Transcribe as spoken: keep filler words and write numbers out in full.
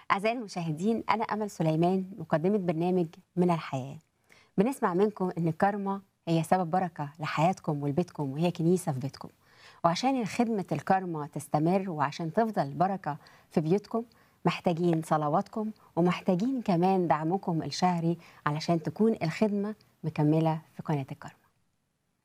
أعزائي المشاهدين، أنا أمل سليمان مقدمة برنامج من الحياة. بنسمع منكم إن الكارما هي سبب بركة لحياتكم ولبيتكم، وهي كنيسة في بيتكم. وعشان خدمة الكارما تستمر وعشان تفضل بركة في بيوتكم، محتاجين صلواتكم ومحتاجين كمان دعمكم الشهري علشان تكون الخدمة مكملة في قناة الكارما.